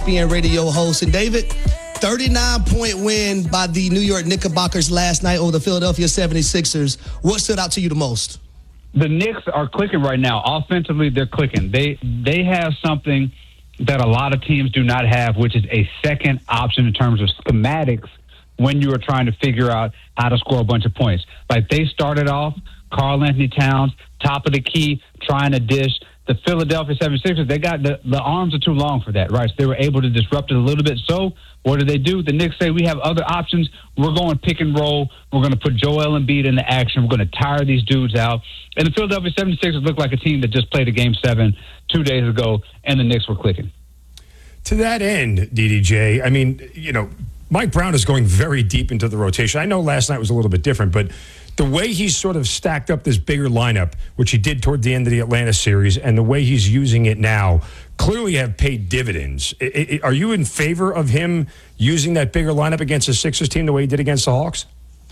ESPN radio host. And David, 39-point win by the New York Knickerbockers last night over the Philadelphia 76ers. What stood out to you the most? The Knicks are clicking right now. Offensively, they're clicking. They have something that a lot of teams do not have, which is a second option in terms of schematics when you are trying to figure out how to score a bunch of points. Like they started off, Karl Anthony Towns, top of the key, trying to dish. The Philadelphia 76ers, they got the arms are too long for that, right? So they were able to disrupt it a little bit. So what do? The Knicks say, we have other options. We're going pick and roll. We're going to put Joel Embiid into action. We're going to tire these dudes out. And the Philadelphia 76ers look like a team that just played a Game 7 2 days ago, and the Knicks were clicking. To that end, DDJ, I mean, Mike Brown is going very deep into the rotation. I know last night was a little bit different, but the way he's sort of stacked up this bigger lineup, which he did toward the end of the Atlanta series, and the way he's using it now, clearly have paid dividends. Are you in favor of him using that bigger lineup against the Sixers team the way he did against the Hawks?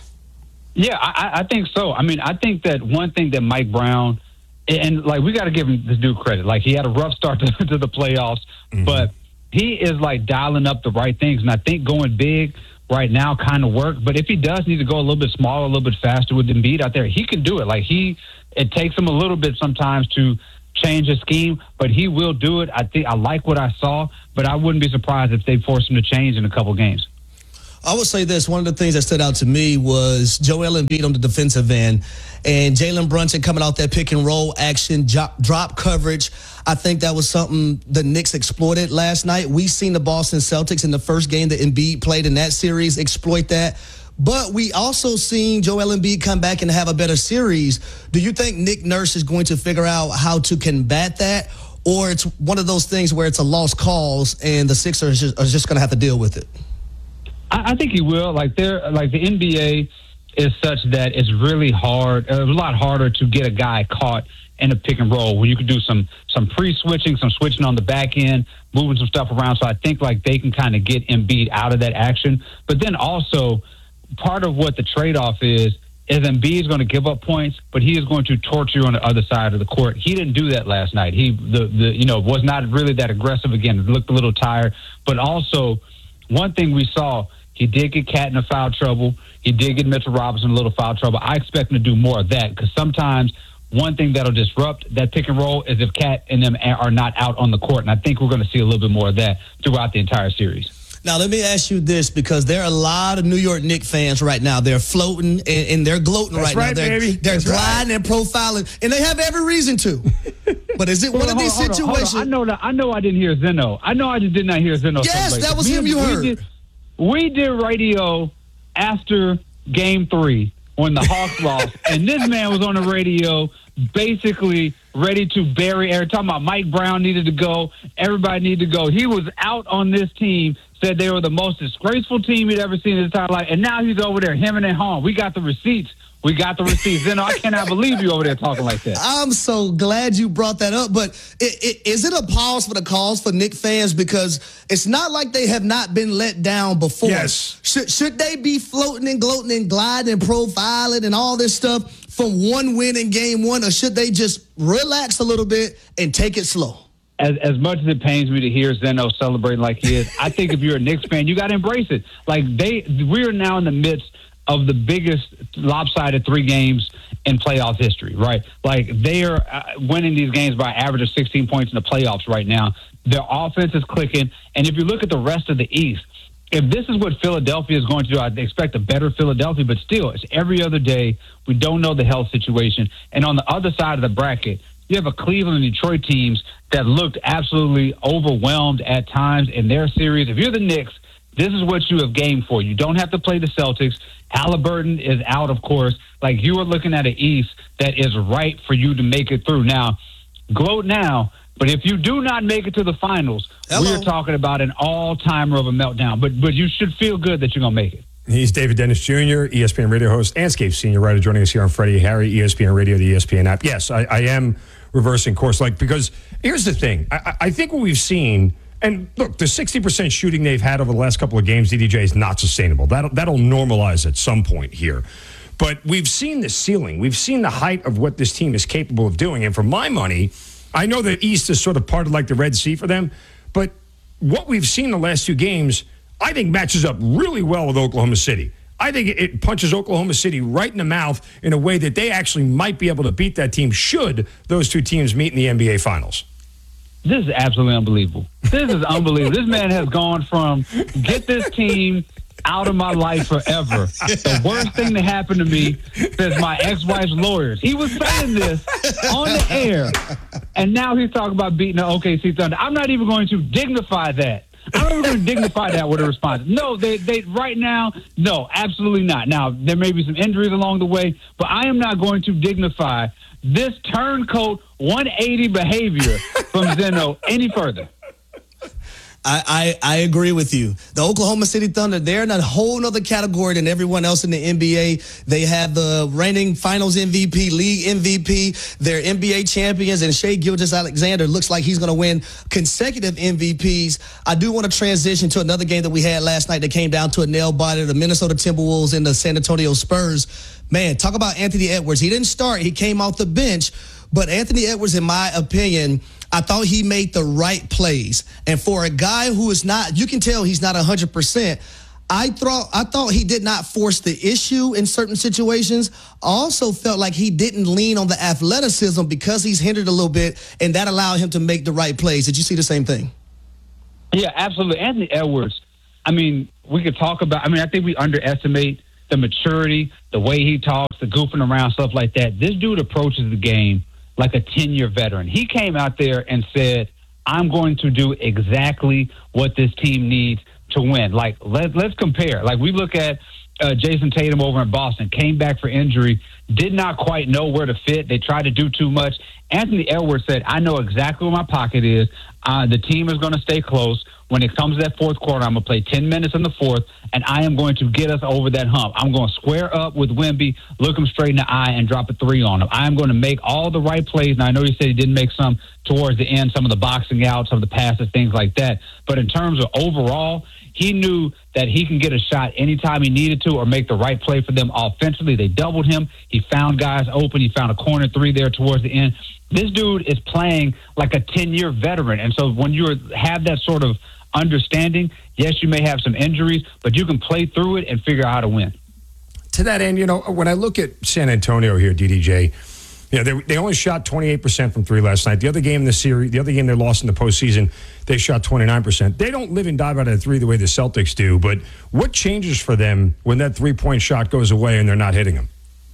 Yeah, I think so. I mean, I think that one thing that Mike Brown, and like we got to give him this dude credit. Like he had a rough start to the playoffs, but he is like dialing up the right things. And I think going big right now kind of work. But if he does need to go a little bit smaller, a little bit faster with Embiid out there, he can do it. Like it takes him a little bit sometimes to change his scheme, but he will do it. I like what I saw, but I wouldn't be surprised if they force him to change in a couple games. I would say this. One of the things that stood out to me was Joel Embiid on the defensive end and Jalen Brunson coming out that pick and roll action, drop coverage. I think that was something the Knicks exploited last night. We seen the Boston Celtics in the first game that Embiid played in that series exploit that. But we also seen Joel Embiid come back and have a better series. Do you think Nick Nurse is going to figure out how to combat that? Or it's one of those things where it's a lost cause and the Sixers are just going to have to deal with it? I think he will. Like the NBA is such that it's really hard, a lot harder to get a guy caught in a pick and roll when you can do some pre-switching, some switching on the back end, moving some stuff around. So I think like they can kind of get Embiid out of that action. But then also part of what the trade-off is Embiid's going to give up points, but he is going to torture you on the other side of the court. He didn't do that last night. He was not really that aggressive. Again, looked a little tired. But also one thing we saw, he did get Cat in foul trouble. He did get Mitchell Robinson in a little foul trouble. I expect him to do more of that because sometimes one thing that'll disrupt that pick and roll is if Cat and them are not out on the court. And I think we're going to see a little bit more of that throughout the entire series. Now, let me ask you this, because there are a lot of New York Knicks fans right now. They're floating and they're gloating right now. They're gliding and profiling, and they have every reason to. But is it one of these situations? I know I didn't hear Zeno. I know I just did not hear Zeno. Yes, that was him you heard. We did radio after Game 3 when the Hawks lost, and this man was on the radio basically ready to bury every talking about Mike Brown needed to go, everybody needed to go. He was out on this team, said they were the most disgraceful team he'd ever seen in his entire life, and now he's over there hemming and hawing. We got the receipts. Zeno, I cannot believe you over there talking like that. I'm so glad you brought that up. But is it a pause for the cause for Knicks fans? Because it's not like they have not been let down before. Yes. Should they be floating and gloating and gliding and profiling and all this stuff from one win in Game 1? Or should they just relax a little bit and take it slow? As much as it pains me to hear Zeno celebrating like he is, I think if you're a Knicks fan, you got to embrace it. Like we are now in the midst of the biggest lopsided 3 games in playoff history, right? Like they are winning these games by an average of 16 points in the playoffs right now. Their offense is clicking. And if you look at the rest of the East, if this is what Philadelphia is going to do, I'd expect a better Philadelphia, but still, it's every other day. We don't know the health situation. And on the other side of the bracket, you have a Cleveland and Detroit teams that looked absolutely overwhelmed at times in their series. If you're the Knicks, this is what you have game for. You don't have to play the Celtics. Halliburton is out, of course. Like, you are looking at an East that is right for you to make it through. Now, gloat now, but if you do not make it to the finals, we're talking about an all-timer of a meltdown. But you should feel good that you're going to make it. He's David Dennis Jr., ESPN radio host, and Scape senior writer, joining us here on Freddie Harry, ESPN Radio, the ESPN app. Yes, I am reversing course. Because here's the thing. I think what we've seen, and look, the 60% shooting they've had over the last couple of games, DDJ, is not sustainable. That'll normalize at some point here. But we've seen the ceiling. We've seen the height of what this team is capable of doing. And for my money, I know the East is sort of part of like the Red Sea for them, but what we've seen the last 2 games, I think matches up really well with Oklahoma City. I think it punches Oklahoma City right in the mouth in a way that they actually might be able to beat that team should those 2 teams meet in the NBA Finals. This is absolutely unbelievable. This is unbelievable. This man has gone from get this team out of my life forever. The worst thing that happened to me says my ex-wife's lawyers. He was saying this on the air, and now he's talking about beating the OKC Thunder. I'm not even going to dignify that. I'm not even going to dignify that with a response. No, they right now, no, absolutely not. Now, there may be some injuries along the way, but I am not going to dignify this turncoat 180 behavior from Zeno any further. I agree with you. The Oklahoma City Thunder, they're in a whole other category than everyone else in the NBA. They have the reigning finals MVP, league MVP. They're NBA champions, and Shai Gilgeous-Alexander looks like he's going to win consecutive MVPs. I do want to transition to another game that we had last night that came down to a nail biter, the Minnesota Timberwolves and the San Antonio Spurs. Man, talk about Anthony Edwards. He didn't start. He came off the bench. But Anthony Edwards, in my opinion, I thought he made the right plays. And for a guy who is not, you can tell he's not 100%. I thought he did not force the issue in certain situations. I also felt like he didn't lean on the athleticism because he's hindered a little bit, and that allowed him to make the right plays. Did you see the same thing? Yeah, absolutely. Anthony Edwards, I mean, we could talk about, I think we underestimate the maturity, the way he talks, the goofing around, stuff like that. This dude approaches the game like a 10-year veteran. He came out there and said, I'm going to do exactly what this team needs to win. Like, let's compare. Like, we look at Jason Tatum over in Boston, came back for injury, did not quite know where to fit. They tried to do too much. Anthony Edwards said, I know exactly where my pocket is. The team is going to stay close. When it comes to that fourth quarter, I'm going to play 10 minutes in the fourth, and I am going to get us over that hump. I'm going to square up with Wemby, look him straight in the eye, and drop a 3 on him. I am going to make all the right plays. Now, I know he said he didn't make some towards the end, some of the boxing out, some of the passes, things like that. But in terms of overall, he knew that he can get a shot anytime he needed to or make the right play for them offensively. They doubled him. He found guys open. He found a corner 3 there towards the end. This dude is playing like a 10-year veteran. And so when you have that sort of understanding, yes, you may have some injuries, but you can play through it and figure out how to win. To that end, when I look at San Antonio here, DDJ, they only shot 28% from 3 last night. The other game in the series, the other game they lost in the postseason, they shot 29%. They don't live and die by that 3 the way the Celtics do, but what changes for them when that 3-point shot goes away and they're not hitting them?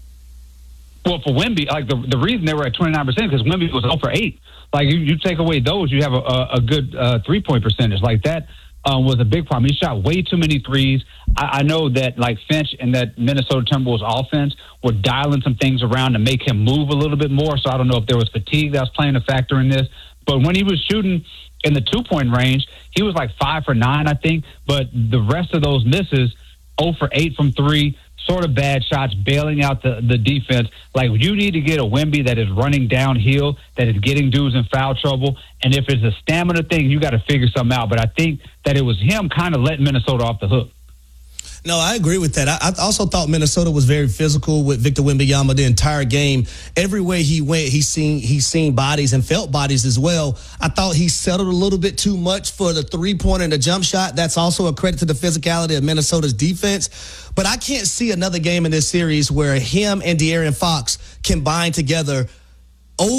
Well, for Wemby, like the reason they were at 29% because Wemby was 0 for 8. Like you take away those, you have a good 3-point percentage. Like that was a big problem. He shot way too many threes. I know that like Finch and that Minnesota Timberwolves offense were dialing some things around to make him move a little bit more. So I don't know if there was fatigue that was playing a factor in this. But when he was shooting in the 2-point range, he was like 5 for 9, I think. But the rest of those misses, 0 for 8 from 3. Sort of bad shots, bailing out the defense. Like, you need to get a Wemby that is running downhill, that is getting dudes in foul trouble. And if it's a stamina thing, you got to figure something out. But I think that it was him kind of letting Minnesota off the hook. No, I agree with that. I also thought Minnesota was very physical with Victor Wembanyama the entire game. Everywhere he went, he's seen bodies and felt bodies as well. I thought he settled a little bit too much for the 3-pointer and the jump shot. That's also a credit to the physicality of Minnesota's defense. But I can't see another game in this series where him and De'Aaron Fox combined together 0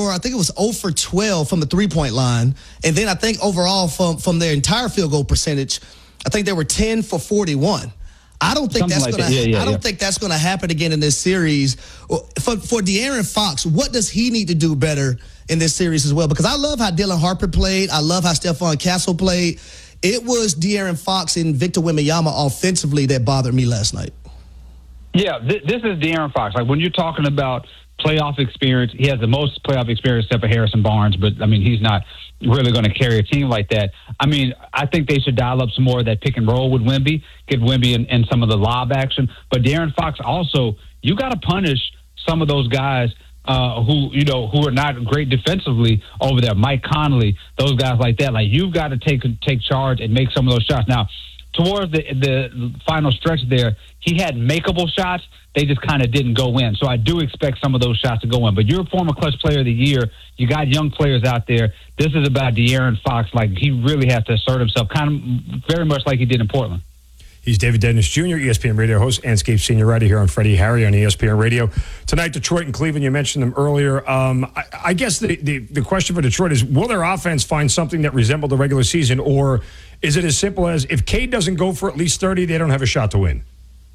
for 12 from the 3-point line. And then I think overall from their entire field goal percentage, I think they were 10 for 41. I don't think that's going to. I don't think that's going to happen again in this series. For De'Aaron Fox, what does he need to do better in this series as well? Because I love how Dylan Harper played. I love how Stephon Castle played. It was De'Aaron Fox and Victor Wembanyama offensively that bothered me last night. Yeah, this is De'Aaron Fox. Like when you're talking about playoff experience, he has the most playoff experience except for Harrison Barnes, but I mean he's not really going to carry a team like that. I mean, I think they should dial up some more of that pick and roll with Wemby, get Wemby in some of the lob action. But De'Aaron Fox also, you got to punish some of those guys who are not great defensively over there. Mike Conley, those guys like that. Like you've got to take charge and make some of those shots. Now, towards the final stretch there, he had makeable shots. They just kind of didn't go in. So I do expect some of those shots to go in. But you're a former Clutch Player of the Year. You got young players out there. This is about De'Aaron Fox. Like, he really has to assert himself, kind of very much like he did in Portland. He's David Dennis Jr., ESPN Radio host, Anscape Senior Writer here on Freddie Harry on ESPN Radio. Tonight, Detroit and Cleveland, you mentioned them earlier. I guess the question for Detroit is, will their offense find something that resembled the regular season, or is it as simple as if Cade doesn't go for at least 30, they don't have a shot to win?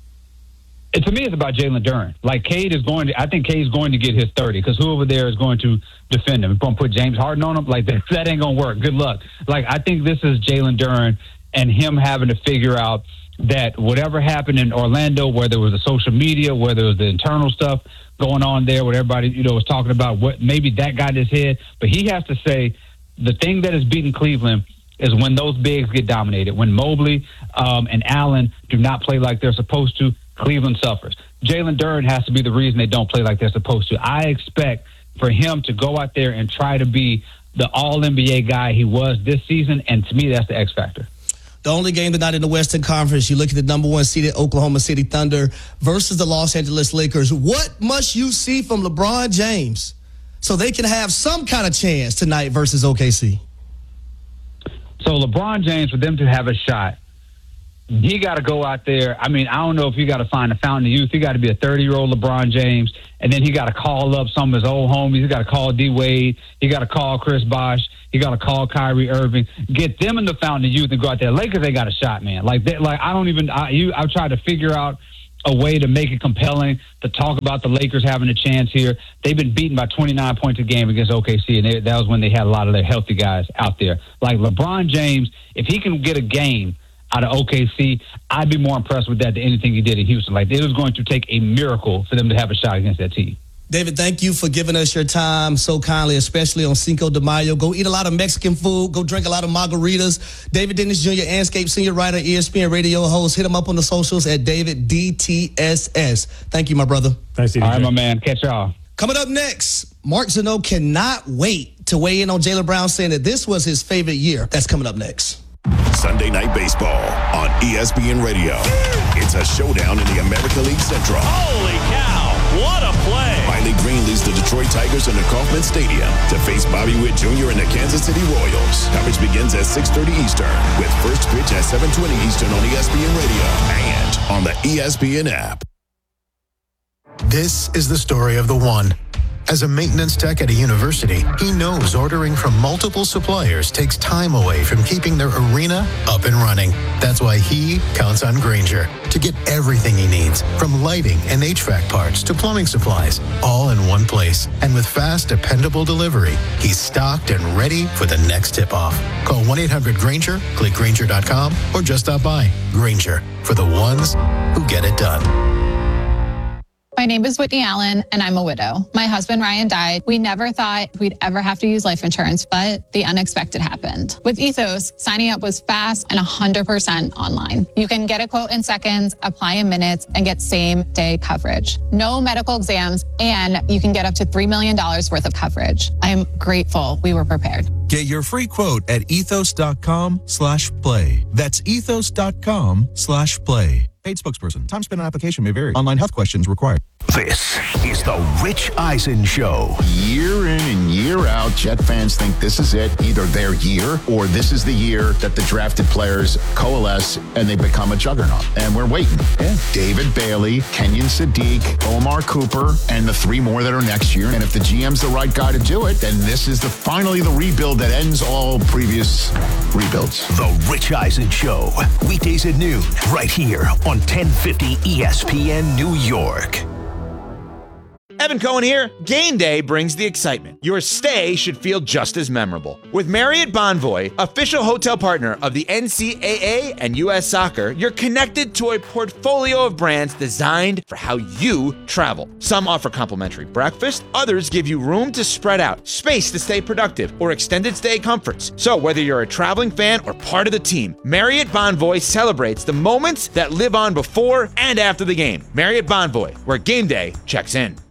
To me, it's about Jalen Duren. Like, I think Cade's going to get his 30 because whoever there is going to defend him. If going to put James Harden on him, like, that ain't going to work. Good luck. Like, I think this is Jalen Duren and him having to figure out that whatever happened in Orlando, whether it was the social media, whether it was the internal stuff going on there, what everybody, was talking about, what maybe that got in his head. But he has to say the thing that is beating Cleveland is when those bigs get dominated. When Mobley and Allen do not play like they're supposed to, Cleveland suffers. Jalen Duren has to be the reason they don't play like they're supposed to. I expect for him to go out there and try to be the all-NBA guy he was this season, and to me, that's the X factor. The only game tonight in the Western Conference, you look at the number 1 seeded Oklahoma City Thunder versus the Los Angeles Lakers. What must you see from LeBron James so they can have some kind of chance tonight versus OKC? So LeBron James, for them to have a shot, he got to go out there. I mean, I don't know if he got to find a fountain of youth. He got to be a 30-year-old LeBron James, and then he got to call up some of his old homies. He got to call D. Wade. He got to call Chris Bosh. He got to call Kyrie Irving. Get them in the fountain of youth and go out there. Lakers, they got a shot, man. I've tried to figure out a way to make it compelling, to talk about the Lakers having a chance here. They've been beaten by 29 points a game against OKC, and that was when they had a lot of their healthy guys out there. Like LeBron James, if he can get a game out of OKC, I'd be more impressed with that than anything he did in Houston. Like, it was going to take a miracle for them to have a shot against that team. David, thank you for giving us your time so kindly, especially on Cinco de Mayo. Go eat a lot of Mexican food. Go drink a lot of margaritas. David Dennis Jr., Anscape Senior Writer, ESPN Radio host. Hit him up on the socials at DavidDTSS. Thank you, my brother. Thanks, DJ. All right, my man. Catch y'all. Coming up next, Mark Zeno cannot wait to weigh in on Jaylen Brown, saying that this was his favorite year. That's coming up next. Sunday Night Baseball on ESPN Radio. It's a showdown in the American League Central. Holy cow, what a play. Miley Green leads the Detroit Tigers into Kauffman Stadium to face Bobby Witt Jr. and the Kansas City Royals. Coverage begins at 6:30 Eastern with first pitch at 7:20 Eastern on ESPN Radio and on the ESPN app. This is the story of the one. As a maintenance tech at a university, he knows ordering from multiple suppliers takes time away from keeping their arena up and running. That's why he counts on Grainger to get everything he needs, from lighting and HVAC parts to plumbing supplies, all in one place. And with fast, dependable delivery, he's stocked and ready for the next tip-off. Call 1-800-GRAINGER, click Grainger.com, or just stop by. Grainger, for the ones who get it done. My name is Whitney Allen, and I'm a widow. My husband, Ryan, died. We never thought we'd ever have to use life insurance, but the unexpected happened. With Ethos, signing up was fast and 100% online. You can get a quote in seconds, apply in minutes, and get same-day coverage. No medical exams, and you can get up to $3 million worth of coverage. I'm grateful we were prepared. Get your free quote at ethos.com/play. That's ethos.com/play. Paid spokesperson. Time spent on application may vary. Online health questions required. This is the Rich Eisen Show. Year in and year out, Jet fans think this is it, either their year or this is the year that the drafted players coalesce and they become a juggernaut. And we're waiting. Yeah. David Bailey, Kenyon Sadiq, Omar Cooper, and the 3 more that are next year. And if the GM's the right guy to do it, then this is finally the rebuild that ends all previous rebuilds. The Rich Eisen Show. Weekdays at noon, right here on 1050 ESPN New York. Evan Cohen here. Game day brings the excitement. Your stay should feel just as memorable. With Marriott Bonvoy, official hotel partner of the NCAA and U.S. Soccer, you're connected to a portfolio of brands designed for how you travel. Some offer complimentary breakfast, others give you room to spread out, space to stay productive, or extended stay comforts. So whether you're a traveling fan or part of the team, Marriott Bonvoy celebrates the moments that live on before and after the game. Marriott Bonvoy, where game day checks in.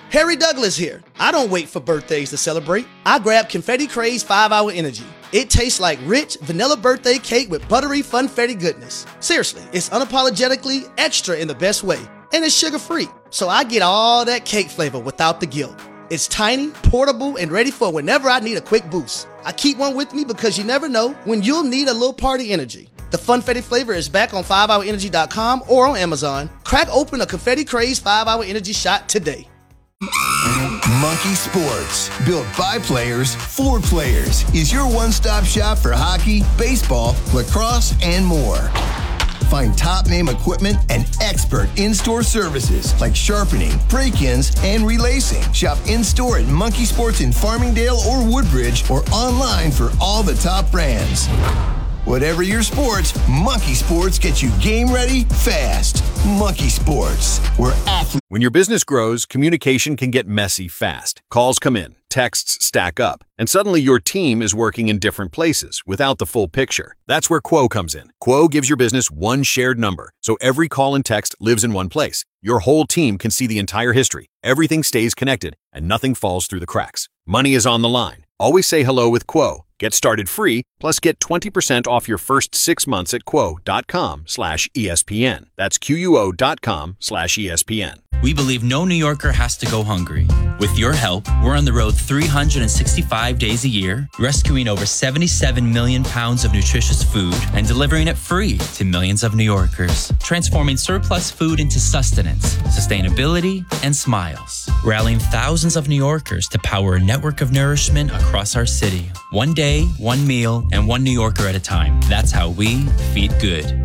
Harry Douglas here. I don't wait for birthdays to celebrate. I grab Confetti Craze 5-Hour Energy. It tastes like rich vanilla birthday cake with buttery funfetti goodness. Seriously, it's unapologetically extra in the best way. And it's sugar-free, so I get all that cake flavor without the guilt. It's tiny, portable, and ready for whenever I need a quick boost. I keep one with me because you never know when you'll need a little party energy. The Funfetti flavor is back on 5hourenergy.com or on Amazon. Crack open a Confetti Craze 5-Hour Energy shot today. Monkey Sports, built by players for players, is your one-stop shop for hockey, baseball, lacrosse, and more. Find top-name equipment and expert in-store services like sharpening, break-ins, and relacing. Shop in-store at Monkey Sports in Farmingdale or Woodbridge or online for all the top brands. Whatever your sports, Monkey Sports gets you game ready fast. Monkey Sports, where athletes... When your business grows, communication can get messy fast. Calls come in, texts stack up, and suddenly your team is working in different places without the full picture. That's where Quo comes in. Quo gives your business one shared number, so every call and text lives in one place. Your whole team can see the entire history. Everything stays connected, and nothing falls through the cracks. Money is on the line. Always say hello with Quo. Get started free, plus get 20% off your first 6 months at quo.com/ESPN. That's QUO.com/ESPN. We believe no New Yorker has to go hungry. With your help, we're on the road 365 days a year, rescuing over 77 million pounds of nutritious food and delivering it free to millions of New Yorkers, transforming surplus food into sustenance, sustainability, and smiles, rallying thousands of New Yorkers to power a network of nourishment across our city. One day, one meal, and one New Yorker at a time. That's how we feed good.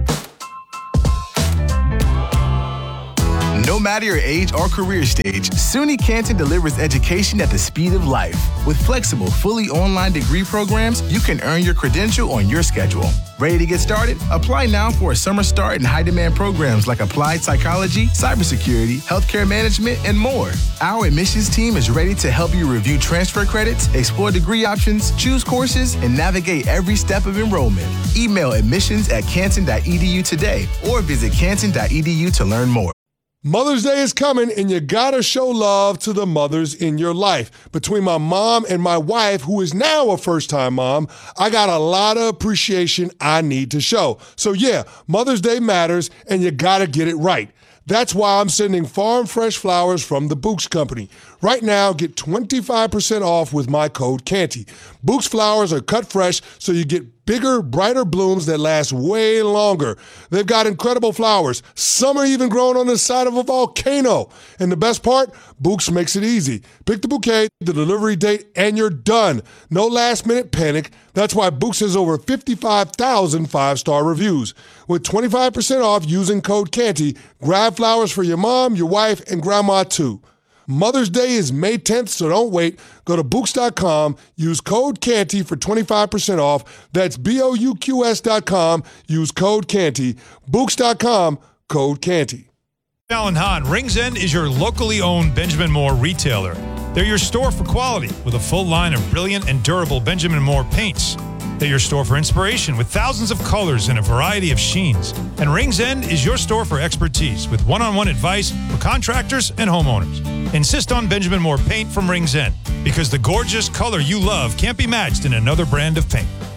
No matter your age or career stage, SUNY Canton delivers education at the speed of life. With flexible, fully online degree programs, you can earn your credential on your schedule. Ready to get started? Apply now for a summer start in high-demand programs like applied psychology, cybersecurity, healthcare management, and more. Our admissions team is ready to help you review transfer credits, explore degree options, choose courses, and navigate every step of enrollment. Email admissions@canton.edu today or visit canton.edu to learn more. Mother's Day is coming, and you gotta show love to the mothers in your life. Between my mom and my wife, who is now a first-time mom, I got a lot of appreciation I need to show. So yeah, Mother's Day matters, and you gotta get it right. That's why I'm sending farm fresh flowers from the Books Company. Right now, get 25% off with my code Canty. Books flowers are cut fresh, so you get bigger, brighter blooms that last way longer. They've got incredible flowers. Some are even growing on the side of a volcano. And the best part, Books makes it easy. Pick the bouquet, the delivery date, and you're done. No last-minute panic. That's why Books has over 55,000 five-star reviews. With 25% off using code Canty, grab flowers for your mom, your wife, and grandma too. Mother's Day is May 10th, so don't wait. Go to Books.com, use code Canty for 25% off. That's BOUQS.com, use code Canty. Books.com, code Canty. Alan Hahn, Rings End is your locally owned Benjamin Moore retailer. They're your store for quality with a full line of brilliant and durable Benjamin Moore paints. They're your store for inspiration with thousands of colors and a variety of sheens. And Rings End is your store for expertise with one-on-one advice for contractors and homeowners. Insist on Benjamin Moore paint from Rings End because the gorgeous color you love can't be matched in another brand of paint.